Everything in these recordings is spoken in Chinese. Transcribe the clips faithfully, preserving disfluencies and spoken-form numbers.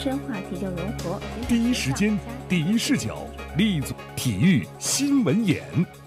深化体育融合， 第一时间、第一视角，立足体育新闻眼。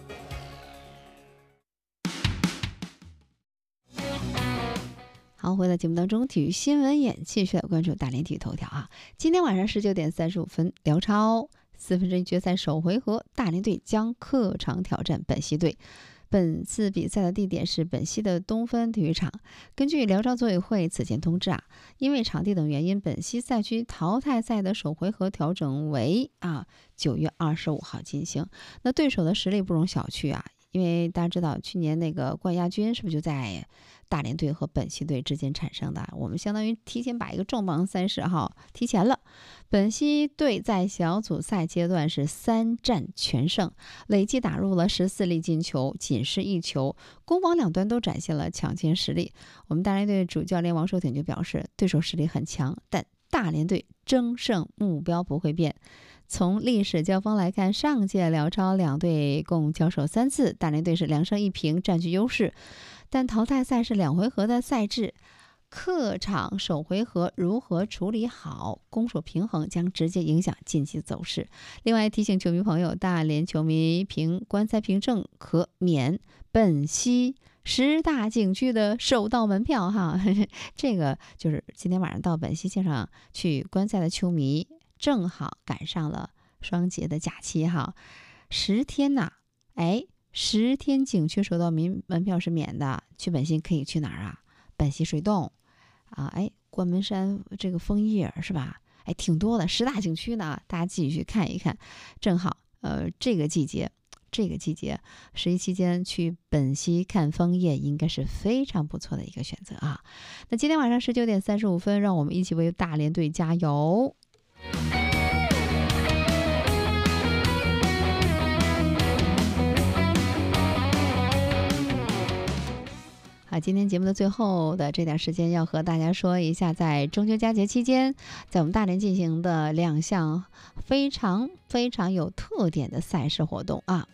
好，回到节目当中，体育新闻眼继续来关注大连体育头条啊。今天晚上十九点三十五分，辽超四分之一决赛首回合，大连队将客场挑战本溪队。本次比赛的地点是本溪的东分体育场。根据辽超组委会此前通知啊，因为场地等原因，本溪赛区淘汰赛的首回合调整为啊九月二十五号进行。那对手的实力不容小觑啊，因为大家知道去年那个冠亚军是不是就在大连队和本溪队之间产生的？我们相当于提前把一个重磅赛事哈提前了。本溪队在小组赛阶段是三战全胜，累计打入了十四粒进球，仅失一球，攻防两端都展现了强劲实力。我们大连队主教练王守挺就表示，对手实力很强，但大连队争胜目标不会变。从历史交锋来看，上届辽超两队共交手三次，大连队是两胜一平，占据优势。但淘汰赛是两回合的赛制，客场首回合如何处理好攻守平衡，将直接影响晋级走势。另外提醒球迷朋友，大连球迷凭观赛凭证可免本溪十大景区的首道门票哈，这个就是今天晚上到本溪现场去观赛的球迷，正好赶上了双节的假期哈，十天呐，哎。十天景区首道门门票是免的，去本溪可以去哪儿啊？本溪水洞啊，哎，关门山这个枫叶是吧？哎，挺多的，十大景区呢，大家继续去看一看。正好，呃，这个季节，这个季节十一期间去本溪看枫叶，应该是非常不错的一个选择啊。那今天晚上十九点三十五分，让我们一起为大连队加油！好，今天节目的最后的这点时间，要和大家说一下，在中秋佳节期间，在我们大连进行的两项非常非常有特点的赛事活动啊。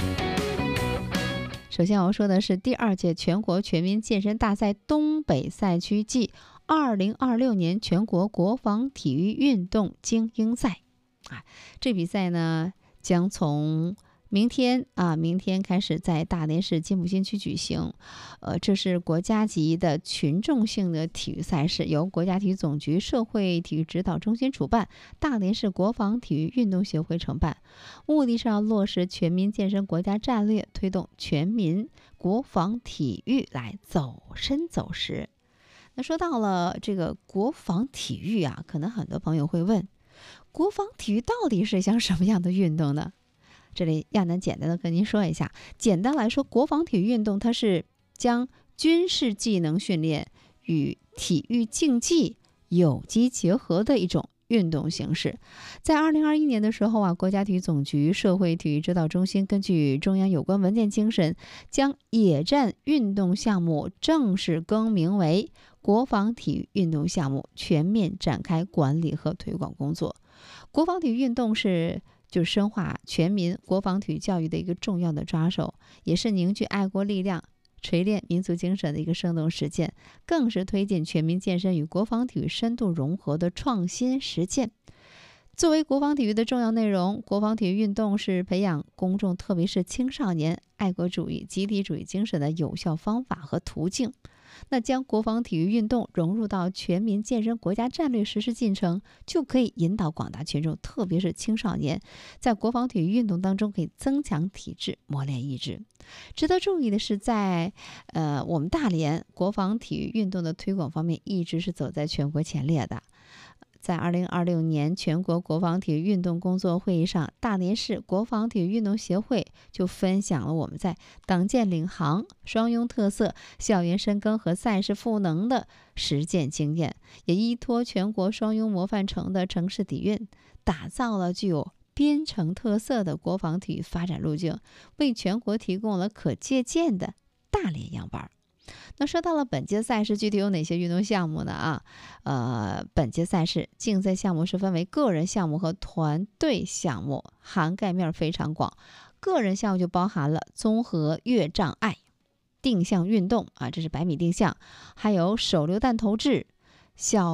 首先我要说的是第二届全国全民健身大赛东北赛区暨二零二六年全国国防体育运动精英赛啊，这比赛呢将从明天啊，明天开始在大连市金浦新区举行，呃，这是国家级的群众性的体育赛事，由国家体育总局社会体育指导中心主办，大连市国防体育运动协会承办，目的是要落实全民健身国家战略，推动全民国防体育来走深走实。那说到了这个国防体育啊，可能很多朋友会问，国防体育到底是一项什么样的运动呢？这里亚楠简单的跟您说一下，简单来说，国防体育运动它是将军事技能训练与体育竞技有机结合的一种运动形式。在二零二一年的时候啊，国家体育总局社会体育指导中心根据中央有关文件精神，将野战运动项目正式更名为国防体育运动项目，全面展开管理和推广工作。国防体育运动是就是深化全民国防体育教育的一个重要的抓手，也是凝聚爱国力量、锤炼民族精神的一个生动实践，更是推进全民健身与国防体育深度融合的创新实践。作为国防体育的重要内容，国防体育运动是培养公众，特别是青少年爱国主义、集体主义精神的有效方法和途径。那将国防体育运动融入到全民健身国家战略实施进程，就可以引导广大群众，特别是青少年，在国防体育运动当中可以增强体质、磨练意志。值得注意的是在，呃我们大连国防体育运动的推广方面，一直是走在全国前列的。在二零二六年全国国防体育运动工作会议上，大连市国防体育运动协会就分享了我们在党建领航、双拥特色、校园深耕和赛事赋能的实践经验，也依托全国双拥模范城的城市底蕴，打造了具有边城特色的国防体育发展路径，为全国提供了可借鉴的大连样板。那说到了本届赛事具体有哪些运动项目呢？啊，呃，本届赛事竞赛项目是分为个人项目和团队项目，涵盖面非常广。个人项目就包含了综合越障碍、定向运动啊，这是百米定向，还有手榴弹投掷、小